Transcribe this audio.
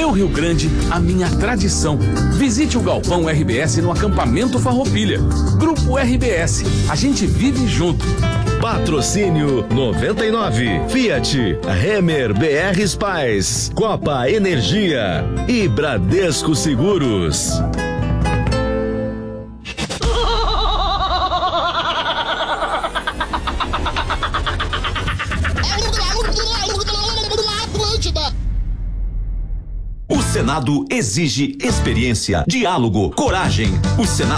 No Rio Grande, a minha tradição. Visite o Galpão RBS no acampamento Farroupilha. Grupo RBS, a gente vive junto. Patrocínio 99, Fiat, Remer BR Spice, Copa Energia e Bradesco Seguros. O Senado exige experiência, diálogo, coragem. O Senado